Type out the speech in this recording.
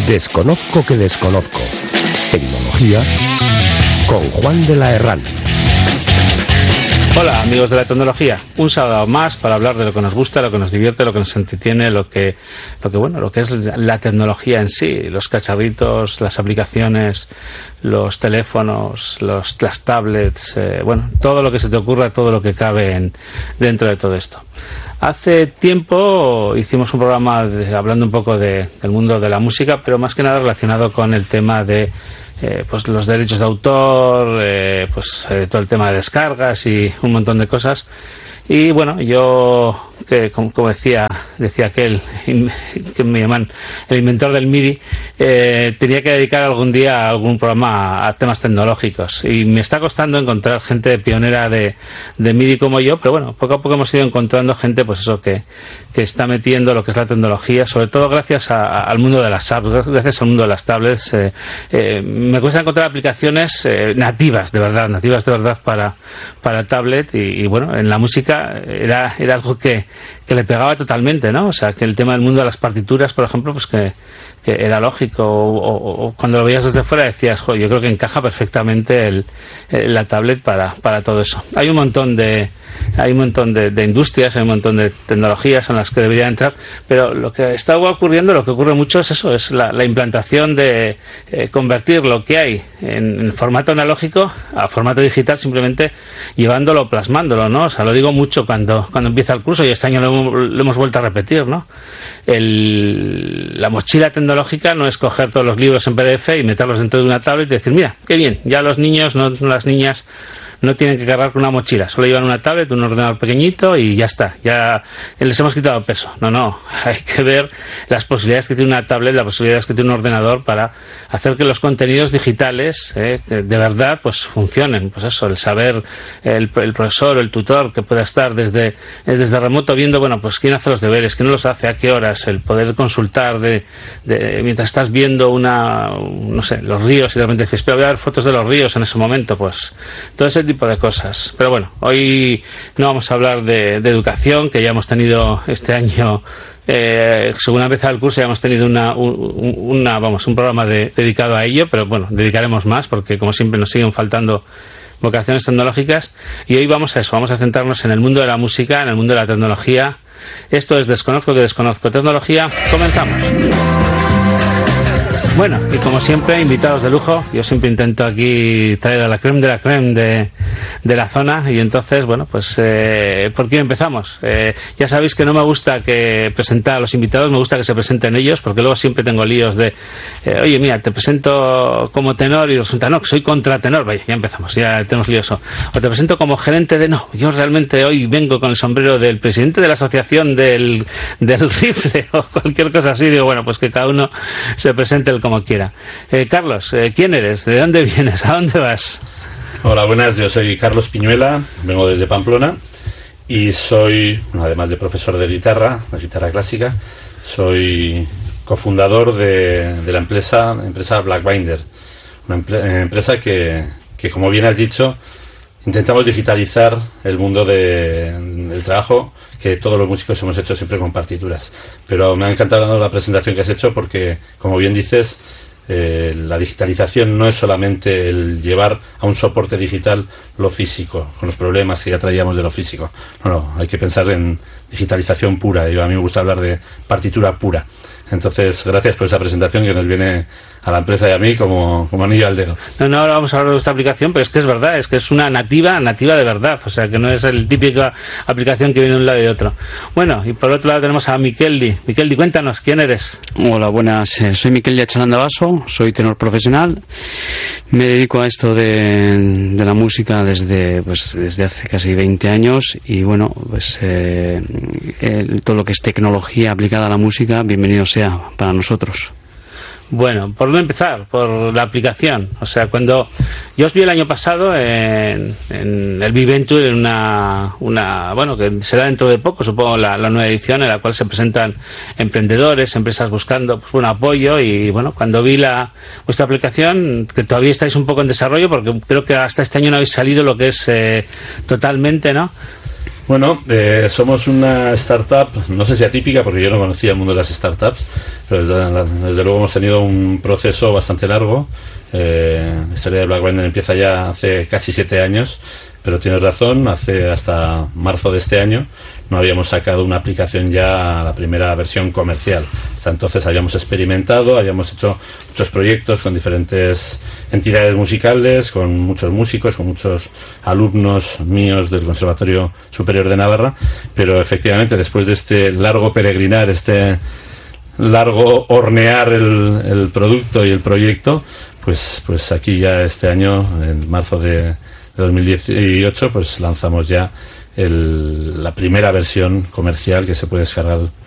Desconozco que desconozco. Tecnología con Juan de la Herrán. Hola amigos de la tecnología, un sábado más para hablar de lo que nos gusta, lo que nos divierte, lo que nos entretiene, lo que es la tecnología en sí, los cacharritos, las aplicaciones, los teléfonos, las tablets, todo lo que se te ocurra, todo lo que cabe dentro de todo esto. Hace tiempo hicimos un programa hablando un poco del mundo de la música, pero más que nada relacionado con el tema de los derechos de autor, todo el tema de descargas y un montón de cosas. Y bueno, yo, que como decía aquel que me llaman el inventor del MIDI, tenía que dedicar algún día a algún programa a temas tecnológicos. Y me está costando encontrar gente pionera de MIDI como yo, pero bueno, poco a poco hemos ido encontrando gente, que está metiendo lo que es la tecnología, sobre todo gracias al mundo de las apps, gracias al mundo de las tablets. Me cuesta encontrar aplicaciones nativas de verdad para tablet y bueno, en la música era algo que le pegaba totalmente, ¿no? O sea, que el tema del mundo de las partituras, por ejemplo, pues que era lógico, o cuando lo veías desde fuera decías, yo creo que encaja perfectamente la tablet para todo eso. Hay un montón de industrias, hay un montón de tecnologías en las que debería entrar, pero lo que ocurre mucho es eso, es la implantación de convertir lo que hay en formato analógico a formato digital, simplemente llevándolo, plasmándolo, ¿no? O sea, lo digo mucho cuando empieza el curso, y este año lo hemos vuelto a repetir, ¿no? La mochila tecnológica no es coger todos los libros en PDF y meterlos dentro de una tablet y decir, mira, qué bien, ya los niños, no las niñas, no tienen que cargar con una mochila, solo llevan una tablet, un ordenador pequeñito y ya está, ya les hemos quitado peso. No, hay que ver las posibilidades que tiene una tablet, las posibilidades que tiene un ordenador para hacer que los contenidos digitales de verdad pues funcionen. Pues eso, el saber, el profesor o el tutor que pueda estar desde remoto viendo, pues quién hace los deberes, quién no los hace, a qué horas, el poder consultar mientras estás viendo los ríos y de repente dices, pero voy a ver fotos de los ríos en ese momento, pues todo ese tipo de cosas. Pero bueno, hoy no vamos a hablar de educación, que ya hemos tenido este año, según ha empezado el curso, ya hemos tenido un programa dedicado a ello, pero bueno, dedicaremos más porque como siempre nos siguen faltando vocaciones tecnológicas, y hoy vamos a centrarnos en el mundo de la música, en el mundo de la tecnología. Esto es Desconozco que desconozco tecnología. Comenzamos. Bueno, y como siempre, invitados de lujo. Yo siempre intento aquí traer a la crème de la zona, y entonces, ¿por qué empezamos? Ya sabéis que no me gusta que presentar a los invitados, me gusta que se presenten ellos, porque luego siempre tengo líos de, oye, mira, te presento como tenor y resulta, no, que soy contratenor. Vaya, ya empezamos, ya tenemos lioso. O te presento como gerente de, no, yo realmente hoy vengo con el sombrero del presidente de la asociación del rifle, o cualquier cosa así. Digo, pues que cada uno se presente como quiera. Carlos, ¿quién eres? ¿De dónde vienes? ¿A dónde vas? Hola, buenas. Yo soy Carlos Piñuela, vengo desde Pamplona y soy, además de profesor de guitarra clásica, soy cofundador de la empresa Blackbinder, una empresa que, como bien has dicho, intentamos digitalizar el mundo del trabajo, que todos los músicos hemos hecho siempre con partituras. Pero me ha encantado la presentación que has hecho porque, como bien dices, la digitalización no es solamente el llevar a un soporte digital lo físico, con los problemas que ya traíamos de lo físico. No, hay que pensar en digitalización pura. A mí me gusta hablar de partitura pura. Entonces, gracias por esa presentación que nos viene a la empresa y a mí como anillo al dedo. No, ahora vamos a hablar de esta aplicación, pero es que es verdad, es que es una nativa de verdad, o sea, que no es el típica aplicación que viene de un lado y de otro. Bueno, y por otro lado tenemos a Miqueldi. Miqueldi, cuéntanos, ¿quién eres? Hola, buenas, soy Miqueldi Achalandabaso, soy tenor profesional, me dedico a esto de la música desde hace casi 20 años y todo lo que es tecnología aplicada a la música, bienvenido sea para nosotros. Bueno, ¿por dónde empezar? Por la aplicación. O sea, cuando yo os vi el año pasado en el Viventure, en que será dentro de poco, supongo, la nueva edición en la cual se presentan emprendedores, empresas buscando apoyo, y cuando vi vuestra aplicación, que todavía estáis un poco en desarrollo, porque creo que hasta este año no habéis salido lo que es totalmente, ¿no? Bueno, somos una startup, no sé si atípica, porque yo no conocía el mundo de las startups, pero desde luego hemos tenido un proceso bastante largo. La historia de Black Binder empieza ya hace casi 7 años, pero tienes razón, hasta marzo de este año no habíamos sacado una aplicación ya, la primera versión comercial. Hasta entonces habíamos experimentado, habíamos hecho muchos proyectos con diferentes entidades musicales, con muchos músicos, con muchos alumnos míos del Conservatorio Superior de Navarra, pero efectivamente después de este largo peregrinar, este largo hornear el producto y el proyecto, pues aquí ya este año, en marzo de 2018, pues lanzamos ya la primera versión comercial que se puede descargar